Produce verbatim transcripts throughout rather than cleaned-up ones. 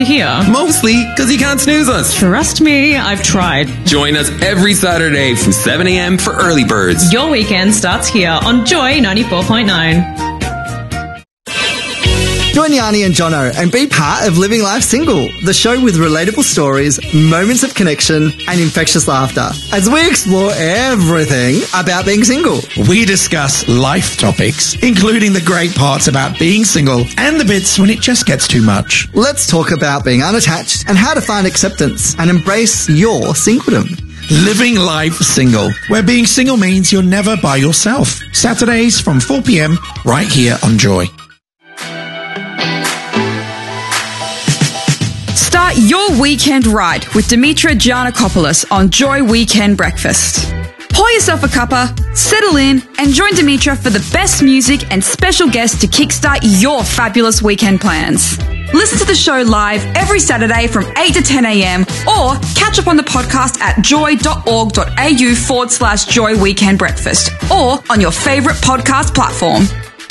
Here. Mostly because he can't snooze us. Trust me, I've tried. Join us every Saturday from seven a.m. for Early Birds. Your weekend starts here on Joy ninety-four point nine. Join Yanni and Jono and be part of Living Life Single, the show with relatable stories, moments of connection and infectious laughter, as we explore everything about being single. We discuss life topics, including the great parts about being single and the bits when it just gets too much. Let's talk about being unattached and how to find acceptance and embrace your singledom. Living Life Single, where being single means you're never by yourself. Saturdays from four p.m. right here on Joy. Start your weekend right with Dimitra Giannakopoulos on Joy Weekend Breakfast. Pour yourself a cuppa, settle in, and join Dimitra for the best music and special guests to kickstart your fabulous weekend plans. Listen to the show live every Saturday from eight to ten a.m. or catch up on the podcast at joy.org.au forward slash Joy Weekend Breakfast or on your favourite podcast platform.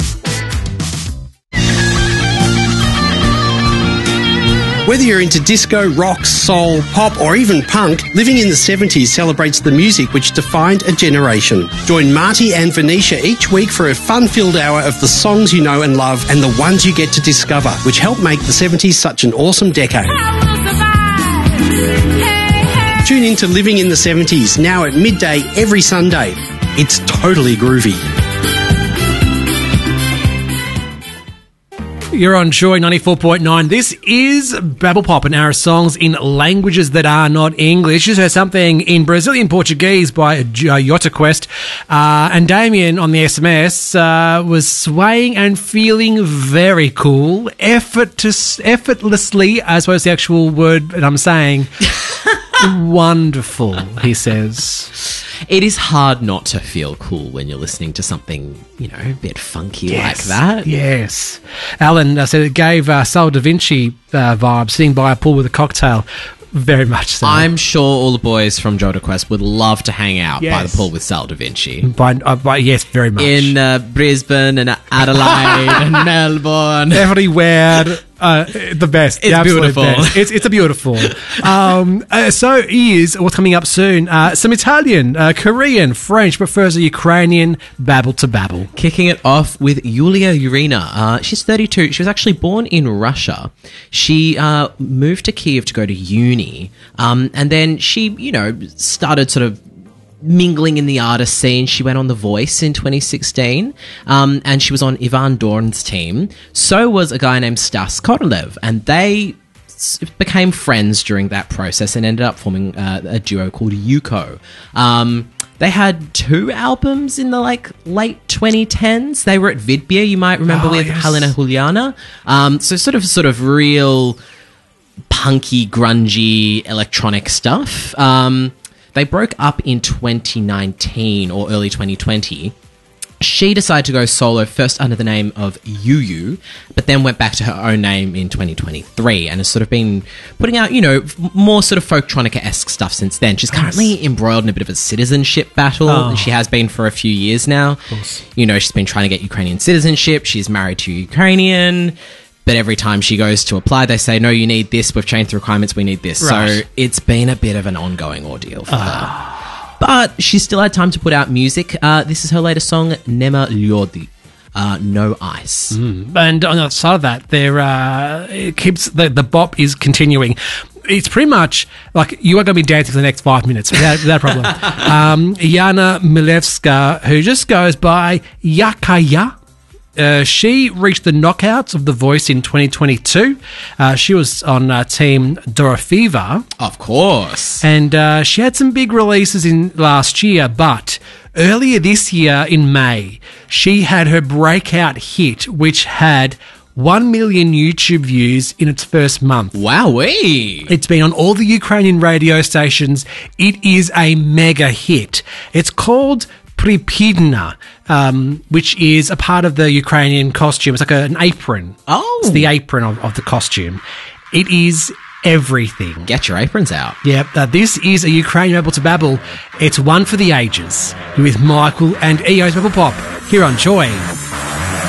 Whether you're into disco, rock, soul, pop or even punk, Living in the seventies celebrates the music which defined a generation. Join Marty and Venetia each week for a fun-filled hour of the songs you know and love and the ones you get to discover, which helped make the seventies such an awesome decade. Tune in to Living in the seventies, now at midday every Sunday. It's totally groovy. You're on Joy ninety-four point nine. This is Babble Pop, an hour of songs in languages that are not English. You heard something in Brazilian Portuguese by Jota Quest. Uh, and Damien on the S M S uh, was swaying and feeling very cool. Effortless, effortlessly, I suppose the actual word that I'm saying. Wonderful, he says. It is hard not to feel cool when you're listening to something, you know, a bit funky Yes, like that. Yes. Alan uh, said it gave uh, Sal Da Vinci uh, vibe, sitting by a pool with a cocktail. Very much so. I'm sure all the boys from Jota Quest would love to hang out Yes. by the pool with Sal Da Vinci. By, uh, by, yes, very much. In uh, Brisbane and Adelaide and Melbourne. Everywhere. Uh, the best. It's the absolute beautiful. best. It's, it's a beautiful. um, uh, so is what's coming up soon. Uh, some Italian, uh, Korean, French, but first a Ukrainian babble to babble. Kicking it off with Yulia Urina. Uh, she's thirty-two. She was actually born in Russia. She uh, moved to Kiev to go to uni. Um, and then she, you know, started sort of mingling in the artist scene. She went on The Voice in twenty sixteen, um, and she was on Ivan Dorn's team. So was a guy named Stas Korolev, and they s- became friends during that process and ended up forming uh, a duo called Yuko. Um, they had two albums in the like late twenty tens. They were at Vidbia, you might remember, Oh, with yes. Helena Juliana. Um, so sort of sort of real punky, grungy, electronic stuff. Um, They broke up in twenty nineteen or early twenty twenty. She decided to go solo first under the name of Yu, but then went back to her own name in twenty twenty-three and has sort of been putting out, you know, more sort of folktronica-esque stuff since then. She's currently embroiled in a bit of a citizenship battle, Oh. and she has been for a few years now. You know, she's been trying to get Ukrainian citizenship. She's married to a Ukrainian. But every time she goes to apply, they say, no, you need this. We've changed the requirements. We need this. Right. So it's been a bit of an ongoing ordeal for her. But she still had time to put out music. Uh, this is her latest song, Nema Lyodi. Uh, no ice. Mm. And on the other side of that, there uh, it keeps the, the bop is continuing. It's pretty much like you are going to be dancing for the next five minutes without, without a problem. um, Yana Milevska, who just goes by Yakaya. Uh, she reached the knockouts of The Voice in twenty twenty-two. Uh, she was on uh, Team Dorofiva. Of course. And uh, she had some big releases in last year, but earlier this year in May, she had her breakout hit, which had one million YouTube views in its first month. Wowee! It's been on all the Ukrainian radio stations. It is a mega hit. It's called Pripidna, um, which is a part of the Ukrainian costume. It's like a, an apron. Oh. It's the apron of, of the costume. It is everything. Get your aprons out. Yep. Uh, this is a Ukrainian Babble to Babble. It's one for the ages. With Michael and E O's Babble Pop here on Joy.